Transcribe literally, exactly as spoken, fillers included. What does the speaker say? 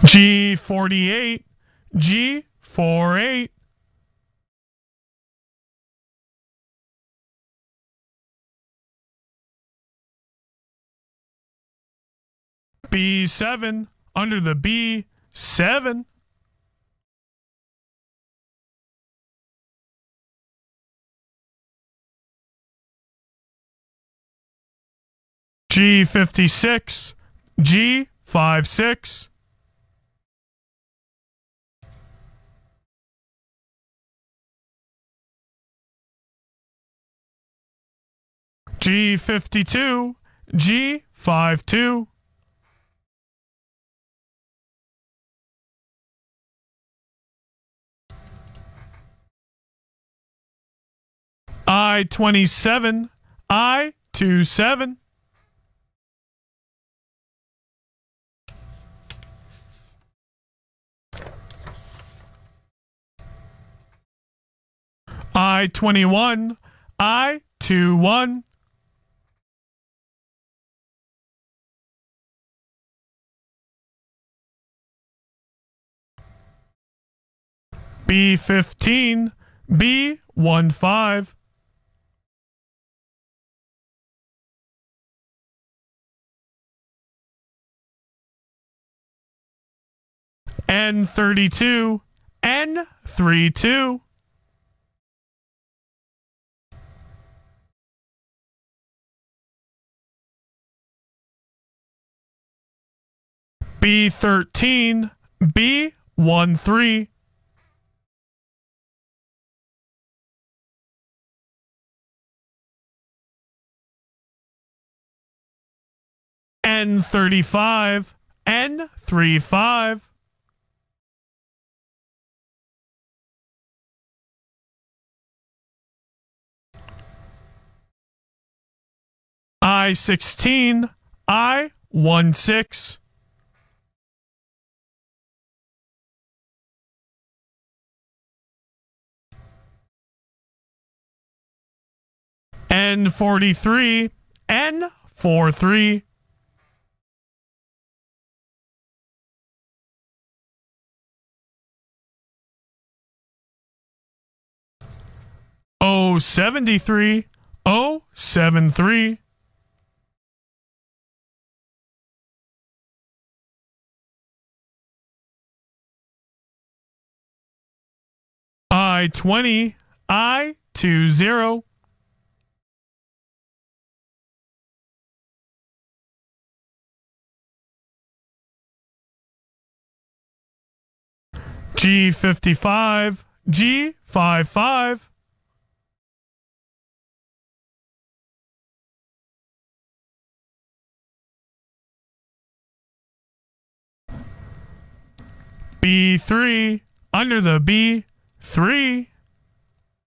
G forty-eight, G forty-eight. B seven, under the B seven. G fifty-six, G fifty-six. G fifty-two, G fifty-two. I twenty-seven, I twenty-seven. I twenty-one, I twenty-one. B fifteen, B fifteen. N thirty-two, N thirty-two. B thirteen, B thirteen. N thirty-five, N thirty-five. I sixteen, I sixteen. N forty-three, N forty-three. O seventy-three, O seventy-three. I twenty, I twenty. G fifty-five, G fifty-five. B three, under the B three.